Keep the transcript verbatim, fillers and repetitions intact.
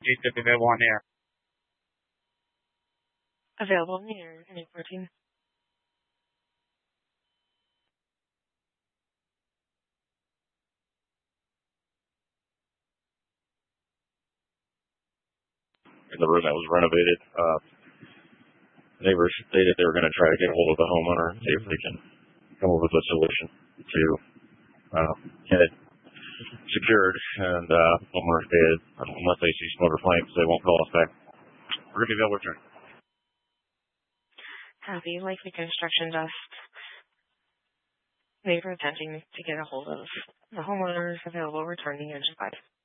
G to be available on air. Available in the air, N A fourteen. In the room that was renovated, uh, neighbors stated they were going to try to get a hold of the homeowner and see if they can come up with a solution to uh, get it secured. And uh, homeowner stated, unless they see smoke or flames, they won't call us back. We're going to be able to return. Happy Likely Construction Dust. Neighbor attempting to get a hold of the homeowners. Available, returning engine five.